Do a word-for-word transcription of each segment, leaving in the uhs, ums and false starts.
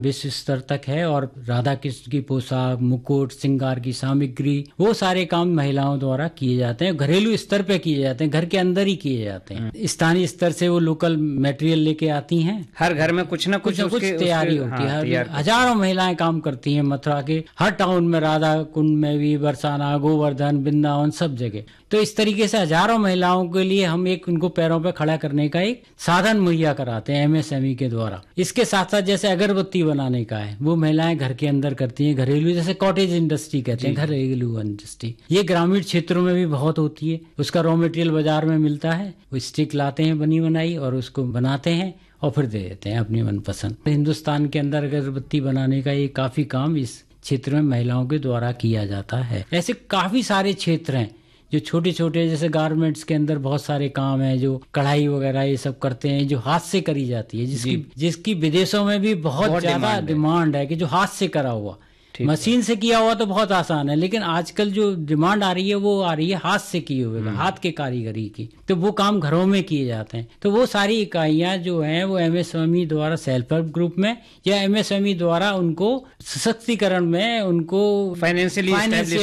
विश्व स्तर तक है। और राधा कृष्ण की पोशाक, मुकुट, श्रृंगार की सामग्री, वो सारे काम महिलाओं द्वारा किए जाते हैं। घरेलू स्तर पे किए जाते हैं, घर के अंदर ही किए जाते हैं। स्थानीय स्तर से वो लोकल मटेरियल लेके आती हैं। हर घर में कुछ ना कुछ, कुछ, कुछ तैयारी होती हाँ, है। हजारों महिलाएं काम करती हैं मथुरा के हर टाउन में, राधा कुंड में भी, बरसाना, गोवर्धन, वृंदावन, सब जगह। तो इस तरीके से हजारों महिलाओं के लिए हम एक उनको पैरों पे खड़ा करने का एक साधन मुहैया कराते हैं एमएसएमई के द्वारा। इसके साथ साथ जैसे अगरबत्ती बनाने का है, वो महिलाएं घर के अंदर करती हैं। घरेलू, जैसे कॉटेज इंडस्ट्री कहते हैं, घरेलू इंडस्ट्री, ये ग्रामीण क्षेत्रों में भी बहुत होती है। उसका रॉ मटेरियल बाजार में मिलता है, वो स्टिक लाते हैं बनी बनाई और उसको बनाते हैं और फिर दे देते हैं अपनी मनपसंद। हिंदुस्तान के अंदर अगरबत्ती बनाने का ये काफी काम इस क्षेत्र में महिलाओं के द्वारा किया जाता है। ऐसे काफी सारे क्षेत्र हैं जो छोटे छोटे, जैसे गारमेंट्स के अंदर बहुत सारे काम है, जो कढ़ाई वगैरह ये सब करते हैं, जो हाथ से करी जाती है, जिसकी जिसकी विदेशों में भी बहुत, बहुत ज्यादा डिमांड है कि जो हाथ से करा हुआ। मशीन से किया हुआ तो बहुत आसान है, लेकिन आजकल जो डिमांड आ रही है वो आ रही है हाथ से किए हुए, हाथ के कारीगरी की। तो वो काम घरों में किए जाते हैं। तो वो सारी इकाइयां जो हैं वो एमएसएमई द्वारा, सेल्फ हेल्प ग्रुप में या एमएसएमई द्वारा उनको सशक्तिकरण में, उनको फाइनेंशियली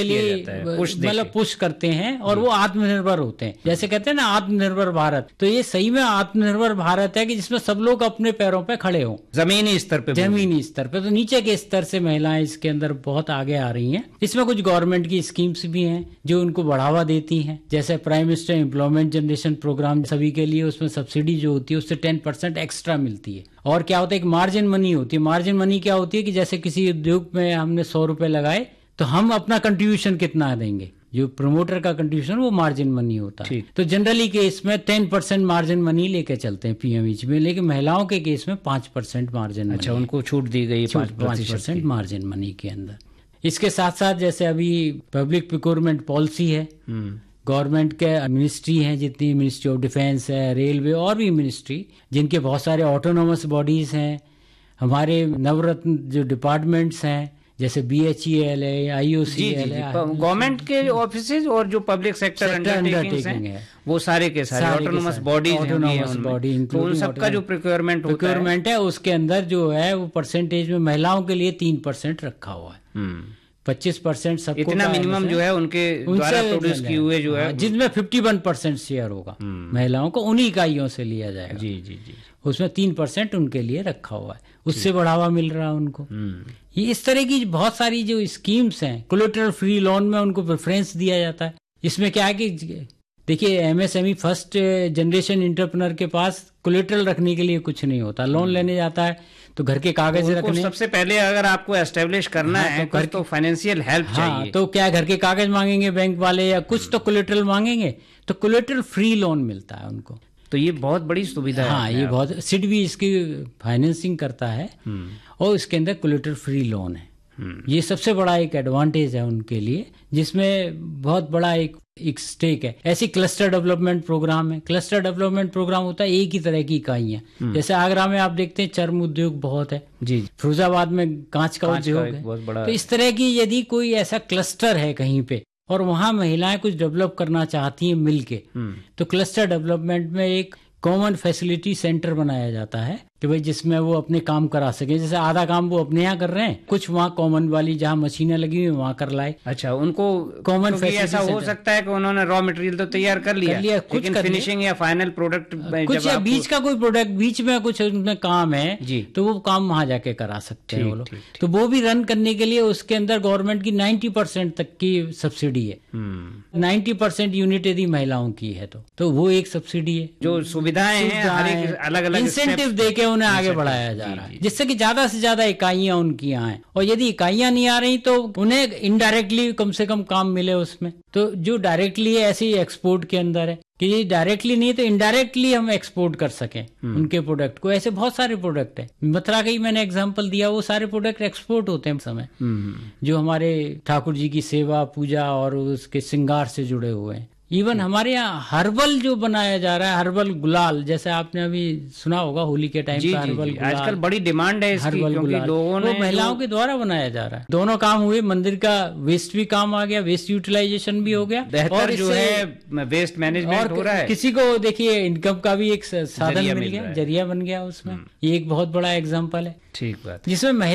मतलब पुश करते हैं और वो आत्मनिर्भर होते हैं। जैसे कहते हैं ना आत्मनिर्भर भारत, तो ये सही में आत्मनिर्भर भारत है कि जिसमें सब लोग अपने पैरों पे खड़े हों, जमीनी स्तर पे जमीनी स्तर पे। तो नीचे के स्तर से महिलाएं इसके अंदर बहुत आगे आ रही हैं। इसमें कुछ गवर्नमेंट की स्कीम्स भी हैं जो उनको बढ़ावा देती हैं, जैसे prime minister employment generation programme सभी के लिए, उसमें सब्सिडी जो होती है उससे टेन परसेंट एक्स्ट्रा मिलती है। और क्या होता है, एक मार्जिन मनी होती है। मार्जिन मनी क्या होती है कि जैसे किसी उद्योग में हमने सौ रुपए लगाए तो हम अपना कंट्रीब्यूशन कितना देंगे, जो प्रमोटर का कंट्रीब्यूशन वो मार्जिन मनी होता है। तो जनरली केस में टेन परसेंट मार्जिन मनी लेके चलते हैं पीएमईच में, लेकिन महिलाओं के केस में पांच परसेंट मार्जिन। अच्छा, उनको छूट दी गई पांच परसेंट मार्जिन मनी के अंदर। इसके साथ साथ जैसे अभी पब्लिक प्रोक्योरमेंट पॉलिसी है, गवर्नमेंट के मिनिस्ट्री हैं जितनी, मिनिस्ट्री ऑफ डिफेंस है, रेलवे और भी मिनिस्ट्री, जिनके बहुत सारे ऑटोनोमस बॉडीज हैं। हमारे नवरत्न जो डिपार्टमेंट्स हैं, जैसे बीएचईएल है, आईओसीएल है, गवर्नमेंट के ऑफिसेज और जो पब्लिक सेक्टर अंडरटेकिंग्स हैं, वो सारे के सारे ऑटोनोमस बॉडीज हैं। ऑटोनोमस बॉडी, तो उन सबका जो प्रोक्योरमेंट होता है, प्रोक्योरमेंट है, उसके अंदर जो है वो परसेंटेज में महिलाओं के लिए तीन परसेंट रखा हुआ है। पच्चीस परसेंट सबको, इतना मिनिमम जो है उनके द्वारा प्रोड्यूस किए हुए जो है, जिसमें इक्यावन परसेंट शेयर होगा महिलाओं को, उन्हीं इकाइयों से लिया जाएगा। जी जी जी, उसमें तीन परसेंट उनके लिए रखा हुआ है, उससे बढ़ावा मिल रहा है उनको। ये इस तरह की बहुत सारी जो स्कीम्स हैं, कोलेटरल फ्री लोन में उनको प्रेफरेंस दिया जाता है। इसमें क्या है कि देखिए, एमएसएमई फर्स्ट जनरेशन एंटरप्रेन्योर के पास कोलेटरल रखने के लिए कुछ नहीं होता। लोन लेने जाता है तो घर के कागज तो रखने, सबसे पहले अगर आपको एस्टेब्लिश करना हाँ, है तो, तो फाइनेंशियल हेल्प हाँ, चाहिए। तो क्या घर के कागज मांगेंगे बैंक वाले, या कुछ तो कोलेटरल मांगेंगे, तो कोलेटरल फ्री लोन मिलता है उनको। तो ये बहुत बड़ी सुविधा है। हाँ, ये बहुत, सिड भी इसकी फाइनेंसिंग करता है और इसके अंदर कोलेटरल फ्री लोन है। ये सबसे बड़ा एक एडवांटेज है उनके लिए, जिसमें बहुत बड़ा एक एक स्टेक है। ऐसी क्लस्टर डेवलपमेंट प्रोग्राम है। क्लस्टर डेवलपमेंट प्रोग्राम होता है एक ही तरह की इकाइयां, जैसे आगरा में आप देखते हैं चर्म उद्योग बहुत है जी, फिरोजाबाद में कांच का उद्योग है बहुत बड़ा। तो इस तरह की यदि कोई ऐसा क्लस्टर है कहीं पे और वहां महिलाएं कुछ डेवलप करना चाहती हैं मिलके, तो क्लस्टर डेवलपमेंट में एक कॉमन फैसिलिटी सेंटर बनाया जाता है कि भाई जिसमें वो अपने काम करा सके। जैसे आधा काम वो अपने यहाँ कर रहे हैं, कुछ वहाँ कॉमन वाली जहाँ मशीनें लगी हुई वहाँ कर लाए। अच्छा, उनको कॉमन फैसिलिटी ऐसा हो सकता है कि उन्होंने रॉ मटेरियल तो तैयार कर लिया, कर लिया लेकिन फिनिशिंग या फाइनल प्रोडक्ट कुछ या बीच का कोई प्रोडक्ट बीच में कुछ उनमें काम है जी, तो वो काम वहाँ जाके करा सकते हैं वो लोग। तो वो भी रन करने के लिए उसके अंदर गवर्नमेंट की नाइन्टी परसेंट तक की सब्सिडी है। नाइन्टी परसेंट यूनिट यदि महिलाओं की है तो तो वो एक सब्सिडी है। जो सुविधाएं हैं अलग अलग इंसेंटिव देके उन्हें आगे बढ़ाया जा रहा है, जिससे कि ज्यादा से ज्यादा इकाइयां उनकी आए। और यदि इकाइयां नहीं आ रही तो उन्हें इनडायरेक्टली कम से कम काम मिले उसमें। तो जो डायरेक्टली है ऐसे ही एक्सपोर्ट के अंदर है कि ये डायरेक्टली नहीं तो इनडायरेक्टली हम एक्सपोर्ट कर सकें उनके प्रोडक्ट को। ऐसे बहुत सारे प्रोडक्ट है, मथुरा का ही मैंने एग्जांपल दिया, वो सारे प्रोडक्ट एक्सपोर्ट होते हैं समय, जो हमारे ठाकुर जी की सेवा पूजा और उसके श्रृंगार से जुड़े हुए हैं। इवन हमारे यहाँ हर्बल जो बनाया जा रहा है, हर्बल गुलाल, जैसे आपने अभी सुना होगा होली के टाइम पर हर्बल गुलाल, आजकल बड़ी डिमांड है इसकी, हर्बल गुलाल लोगों ने वो महिलाओं के द्वारा बनाया जा रहा है। दोनों काम हुए, मंदिर का वेस्ट भी काम आ गया, वेस्ट यूटिलाइजेशन भी हो गया, और जो है वेस्ट मैनेजमेंट हो रहा है। किसी को देखिए इनकम का भी एक साधन मिल गया, जरिया बन गया उसमें। ये एक बहुत बड़ा एग्जाम्पल है, ठीक बात, जिसमें